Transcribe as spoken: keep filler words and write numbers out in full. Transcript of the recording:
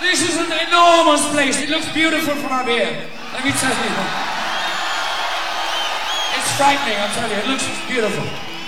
This is an enormous place. It looks beautiful from up here. Let me tell you. It's frightening, I'll tell you. It looks beautiful.